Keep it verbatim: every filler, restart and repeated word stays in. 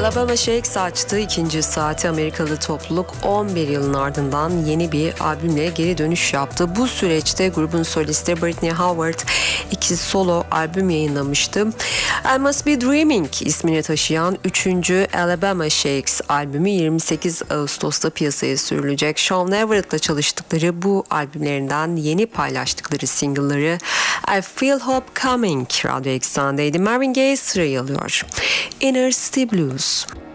Alabama Shakes açtı ikinci saati. Amerikalı topluluk on bir yılın ardından yeni bir albümle geri dönüş yaptı. Bu süreçte grubun solisti Brittany Howard iki solo albüm yayınlamıştı. I Must Be Dreaming ismini taşıyan üçüncü Alabama Shakes albümü yirmi sekiz Ağustos'ta piyasaya sürülecek. Sean Everett'la çalıştıkları bu albümlerinden yeni paylaştıkları single'ları I Feel Hope Coming Radyo Eksen'deydi. Marvin Gaye sırayı alıyor. Inner City Blues.